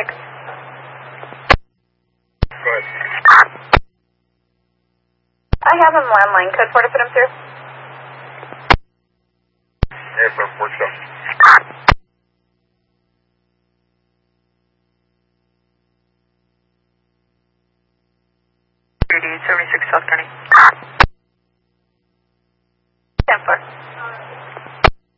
6. Go ahead. I have him landline. Code 4 to put him through. Airport 47. Duty 76 South County.